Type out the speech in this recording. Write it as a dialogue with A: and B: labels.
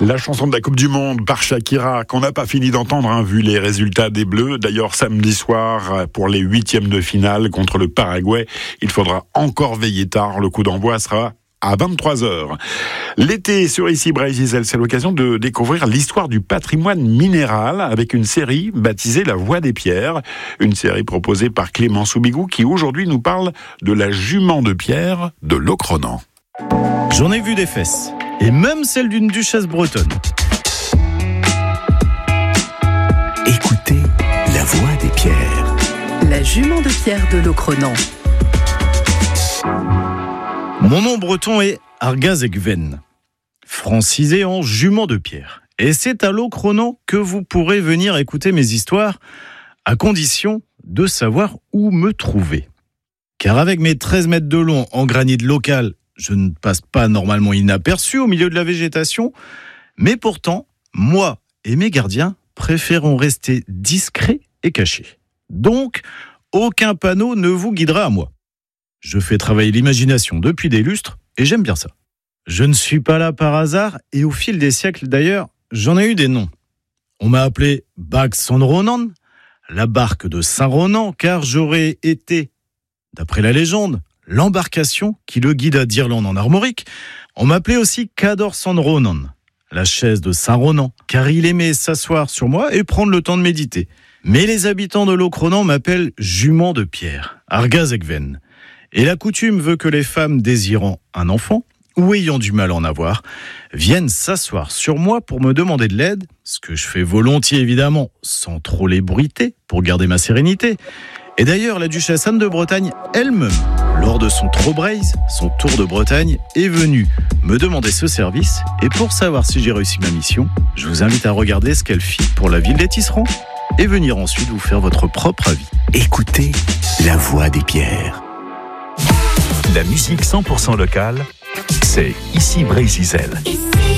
A: La chanson de la Coupe du Monde par Shakira, qu'on n'a pas fini d'entendre, vu les résultats des Bleus. D'ailleurs, samedi soir, pour les 8e de finale contre le Paraguay, il faudra encore veiller tard. Le coup d'envoi sera à 23h. L'été sur Ici Brésil, c'est l'occasion de découvrir l'histoire du patrimoine minéral avec une série baptisée La Voix des Pierres. Une série proposée par Clément Soubigou qui aujourd'hui nous parle de la jument de pierre de Locronan.
B: J'en ai vu des fesses, et même celle d'une duchesse bretonne.
C: Écoutez La Voix des Pierres.
D: La jument de pierre de Locronan.
B: Mon nom breton est Argazegven, francisé en jument de pierre. Et c'est à Locronan que vous pourrez venir écouter mes histoires, à condition de savoir où me trouver. Car avec mes 13 mètres de long en granit local, je ne passe pas normalement inaperçu au milieu de la végétation, mais pourtant, moi et mes gardiens préférons rester discrets et cachés. Donc, aucun panneau ne vous guidera à moi. Je fais travailler l'imagination depuis des lustres et j'aime bien ça. Je ne suis pas là par hasard et au fil des siècles d'ailleurs, j'en ai eu des noms. On m'a appelé Bag San Ronan, la barque de Saint-Ronan, car j'aurais été, d'après la légende, l'embarcation qui le guida d'Irlande en Armorique. On m'appelait aussi Cador San Ronan, la chaise de Saint-Ronan, car il aimait s'asseoir sur moi et prendre le temps de méditer. Mais les habitants de Locronan m'appellent jument de pierre, Argazegven. Et la coutume veut que les femmes désirant un enfant, ou ayant du mal à en avoir, viennent s'asseoir sur moi pour me demander de l'aide, ce que je fais volontiers évidemment, sans trop les bruiter, pour garder ma sérénité. Et d'ailleurs, la duchesse Anne de Bretagne elle-même, lors de son Trobraise, son tour de Bretagne, est venue me demander ce service. Et pour savoir si j'ai réussi ma mission, je vous invite à regarder ce qu'elle fit pour la ville des Tisserands et venir ensuite vous faire votre propre avis.
C: Écoutez La Voix des Pierres.
E: La musique 100% locale, c'est Ici Brésil.